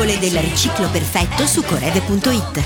regole del riciclo perfetto su corede.it.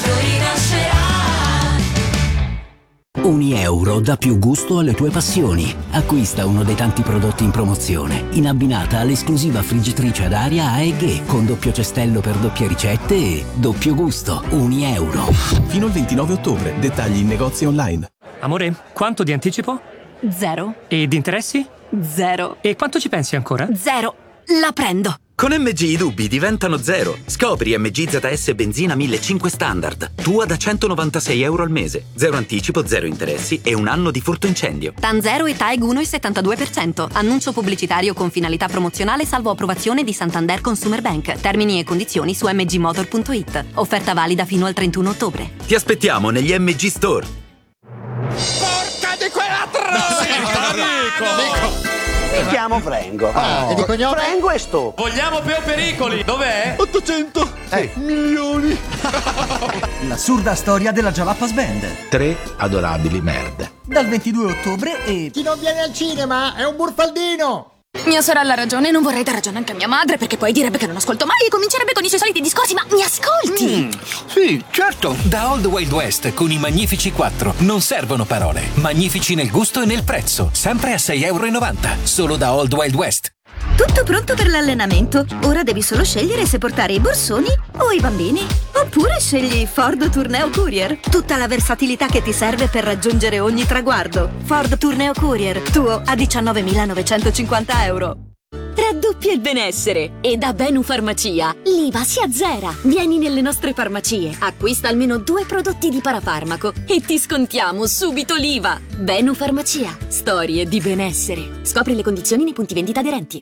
€1 dà più gusto alle tue passioni. Acquista uno dei tanti prodotti in promozione, in abbinata all'esclusiva friggitrice ad aria AEG con doppio cestello per doppie ricette e doppio gusto. €1. Fino al 29 ottobre. Dettagli in negozi online. Amore, quanto di anticipo? 0. E di interessi? 0. E quanto ci pensi ancora? 0. La prendo. Con MG i dubbi diventano 0. Scopri MG ZS Benzina 1500 Standard. Tua da €196 al mese. 0 anticipo, 0 interessi e 1 anno di furto incendio. TAN 0 e TAEG 1,72%. Annuncio pubblicitario con finalità promozionale salvo approvazione di Santander Consumer Bank. Termini e condizioni su mgmotor.it. Offerta valida fino al 31 ottobre. Ti aspettiamo negli MG Store. Porca di quella troia! Mi chiamo Frengo. E di cognome? Frengo e sto. Vogliamo Peo Pericoli. Dov'è? 800 milioni. L'assurda storia della Jalapas Band. 3 adorabili merde. Dal 22 ottobre e... Chi non viene al cinema è un burfaldino. Mia sorella ha ragione, non vorrei dar ragione anche a mia madre perché poi direbbe che non ascolto mai e comincerebbe con i suoi soliti discorsi, ma mi ascolti? Sì, certo. Da Old Wild West con i Magnifici 4 non servono parole. Magnifici nel gusto e nel prezzo, sempre a €6,90. Solo da Old Wild West. Tutto pronto per l'allenamento. Ora devi solo scegliere se portare i borsoni o i bambini. Oppure scegli Ford Tourneo Courier. Tutta la versatilità che ti serve per raggiungere ogni traguardo. Ford Tourneo Courier, tuo a €19.950. Raddoppia il benessere e da Benu Farmacia l'IVA si azzera. Vieni nelle nostre farmacie, acquista almeno 2 prodotti di parafarmaco e ti scontiamo subito l'IVA. Benu Farmacia, storie di benessere. Scopri le condizioni nei punti vendita aderenti.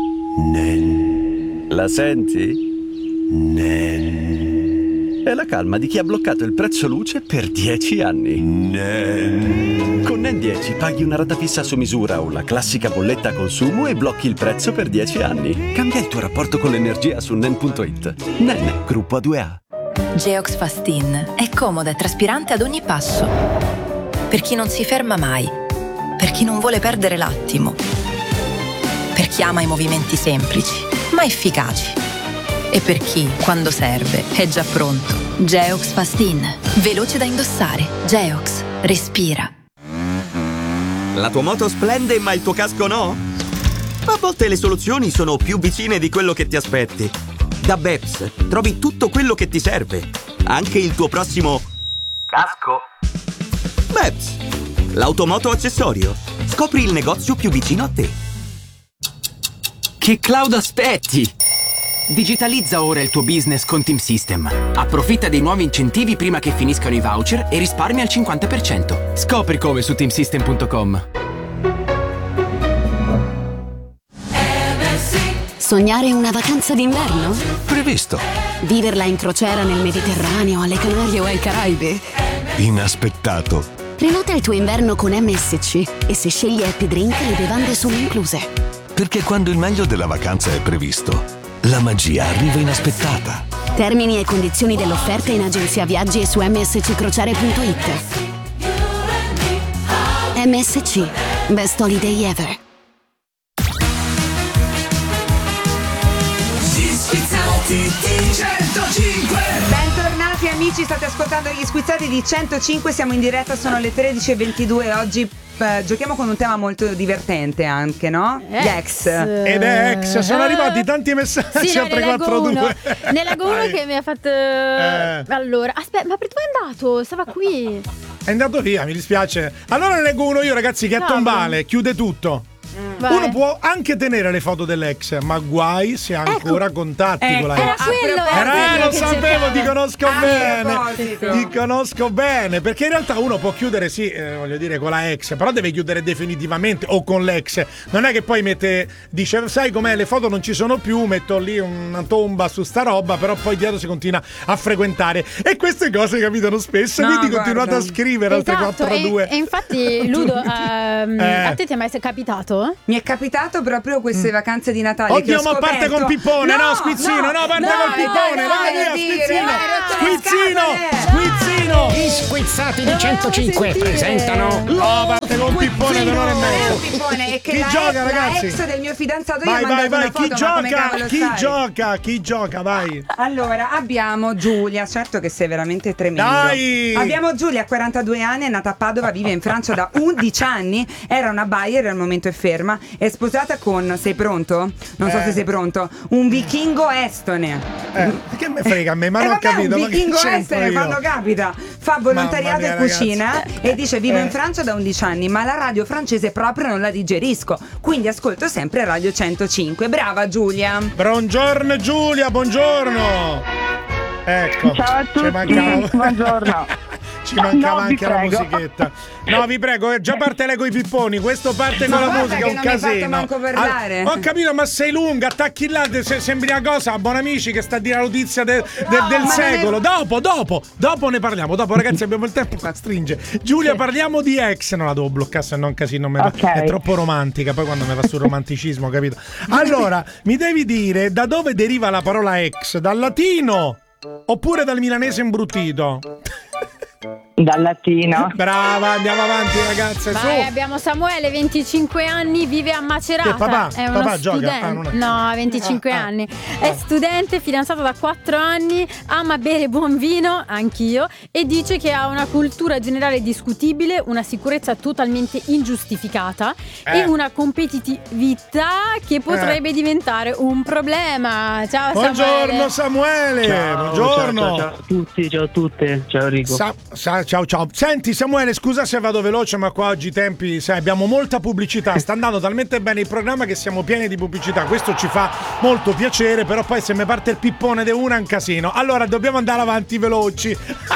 La senti? È la calma di chi ha bloccato il prezzo luce per 10 anni. Con NEN 10 paghi una rata fissa su misura o la classica bolletta a consumo e blocchi il prezzo per 10 anni. Cambia il tuo rapporto con l'energia su NEN.it. NEN, gruppo A2A. Geox Fastin è comoda e traspirante ad ogni passo. Per chi non si ferma mai, per chi non vuole perdere l'attimo, per chi ama i movimenti semplici ma efficaci e per chi, quando serve, è già pronto. Geox Fastin, veloce da indossare. Geox, respira. La tua moto splende ma il tuo casco no? A volte le soluzioni sono più vicine di quello che ti aspetti. Da Beps trovi tutto quello che ti serve, anche il tuo prossimo casco. Beps, l'automoto accessorio. Scopri il negozio più vicino a te. Che cloud aspetti? Digitalizza ora il tuo business con Team System. Approfitta dei nuovi incentivi prima che finiscano i voucher e risparmia al 50%. Scopri come su teamsystem.com. Sognare una vacanza d'inverno? Previsto. Viverla in crociera nel Mediterraneo, alle Canarie o ai Caraibi? Inaspettato. Prenota il tuo inverno con MSC e se scegli Happy Drink le bevande sono incluse. Perché quando il meglio della vacanza è previsto, la magia arriva inaspettata. Termini e condizioni dell'offerta in agenzia viaggi e su msccrociere.it. MSC, best holiday ever. Squizzati di 105. Bentornati amici, state ascoltando gli Squizzati di 105. Siamo in diretta, sono le 13:22. Oggi giochiamo con un tema molto divertente anche, no? Gli ex. Ed ex, sono arrivati tanti messaggi sì, al 342. Ne leggo uno che mi ha fatto allora, aspetta, ma per dove è andato? Stava qui. È andato via, mi dispiace. Allora ne leggo uno io, ragazzi, che è tombale, chiude tutto. Vai. Uno può anche tenere le foto dell'ex, ma guai se ha ancora contatti con la ex. Non sapevo, ti conosco bene. Ti conosco bene. Perché in realtà uno può chiudere, sì, voglio dire, con la ex, però deve chiudere definitivamente o con l'ex. Non è che poi dice, sai com'è, le foto non ci sono più, metto lì una tomba su sta roba, però poi dietro si continua a frequentare. E queste cose capitano spesso, quindi continuate a scrivere al 342. E infatti, Ludo, a te ti è mai capitato? Mi è capitato proprio queste vacanze di Natale. Oddio, ma parte con Pippone, no, Squizzino, no, parte con Pippone, vai via, Squizzino, Gli squizzati di 105 presentano parte con un pippone d'onore e Non è mezzo. un pippone, è che Chi la gioca, ragazzi? ex del mio fidanzato Vai, gli ha mandato vai, una foto, chi ma come gioca? cavolo Chi sai? gioca? Chi gioca? Vai. Allora, abbiamo Giulia, certo che sei veramente tremendo. Dai! Abbiamo Giulia, 42 anni, è nata a Padova, vive in Francia da 11 anni, era una buyer, al momento è ferma, è sposata con, sei pronto? Non so se sei pronto, un vichingo estone. Che me frega a me, ma non ho capito. Un ma che vichingo c'entro estone io? quando capita. Fa volontariato Mamma e mia, cucina e dice vivo in Francia da 11 anni, ma la radio francese proprio non la digerisco, quindi ascolto sempre Radio 105. Brava Giulia. Buongiorno Giulia, buongiorno. Ecco. Ciao a tutti, buongiorno. Ci mancava No, anche la vi prego. musichetta. No, vi prego, già parte lei con i pipponi, questo parte con la guarda musica, che è un non mi hai fatto casino. manco parlare. Ho capito, ma sei lunga, attacchi là, sembri una cosa, buon amici, che sta a dire la notizia del secolo. Dopo ne parliamo, dopo ragazzi abbiamo il tempo, qua stringe. Giulia, parliamo di ex, no la devo bloccare se no un casino, è troppo romantica, poi quando mi va sul romanticismo, capito? Allora, mi devi dire da dove deriva la parola ex, dal latino oppure dal milanese imbruttito? Dal latino. Brava, andiamo avanti ragazze. Vai, su. abbiamo Samuele, 25 anni, vive a Macerata. Che, papà? È uno Papà gioca? studente. Ah, non è- No, ha 25 anni. È studente, fidanzato da 4 anni, ama bere buon vino, anch'io, e dice che ha una cultura generale discutibile, una sicurezza totalmente ingiustificata e una competitività che potrebbe diventare un problema. Ciao Buongiorno Samuele. Buongiorno. Ciao a tutti, ciao a tutte. Ciao Enrico. Ciao. Senti Samuele, scusa se vado veloce, ma qua oggi i tempi, sai, abbiamo molta pubblicità. Sta andando talmente bene il programma che siamo pieni di pubblicità. Questo ci fa molto piacere, però poi se mi parte il pippone di una è un casino. Allora dobbiamo andare avanti veloci.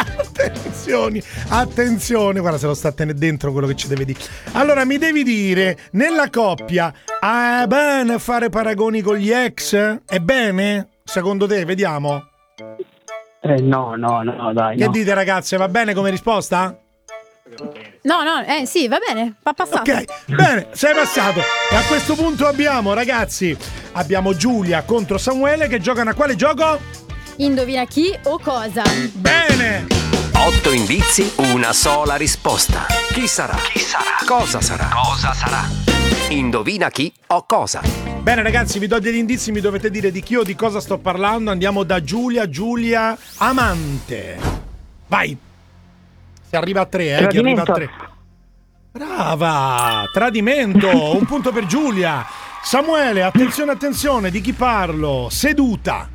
Attenzione, guarda se lo sta tenendo dentro quello che ci deve dire. Allora mi devi dire, nella coppia è bene fare paragoni con gli ex? È bene? Secondo te, vediamo. No, dai. Che no. dite ragazze, va bene come risposta? No, sì, va bene, va passato. Ok, bene, sei passato. E a questo punto abbiamo Giulia contro Samuele che giocano a quale gioco? Indovina chi o cosa. Bene. 8 indizi, una sola risposta. Chi sarà? Cosa sarà? Indovina chi o cosa. Bene ragazzi, vi do degli indizi, mi dovete dire di chi o di cosa sto parlando. Andiamo da Giulia amante. Vai. Si arriva a 3, chi arriva a 3. Brava, tradimento, un punto per Giulia. Samuele, attenzione, di chi parlo? Seduta.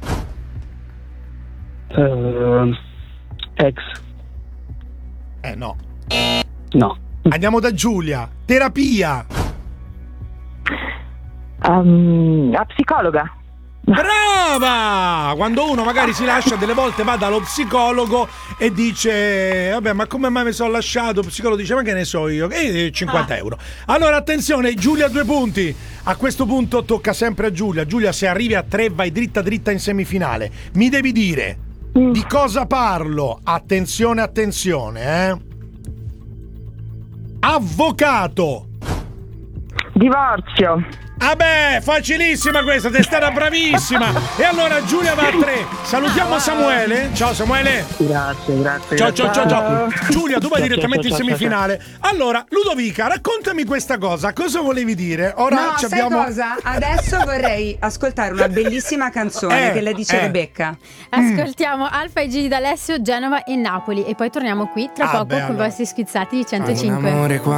Ex. No. No. Andiamo da Giulia. Terapia. La psicologa. Brava! Quando uno magari si lascia, delle volte va dallo psicologo e dice vabbè, ma come mai mi sono lasciato? Il psicologo dice ma che ne so io? E 50 euro. Allora attenzione, Giulia 2 punti. A questo punto tocca sempre a Giulia. Giulia, se arrivi a 3 vai dritta in semifinale. Mi devi dire di cosa parlo. Attenzione, Avvocato. Divorzio. Vabbè, facilissima questa, sei stata bravissima. E allora Giulia va a 3. Salutiamo Samuele. Ciao Samuele. Grazie. Ciao. Giulia, tu vai direttamente in semifinale. Allora, Ludovica, raccontami questa cosa. Cosa volevi dire? Ora sai cosa? Adesso vorrei ascoltare una bellissima canzone che le dice Rebecca. Ascoltiamo Alfa e D'Alessio, Genova e Napoli e poi torniamo qui tra poco con i vostri schizzati di 105. Un amore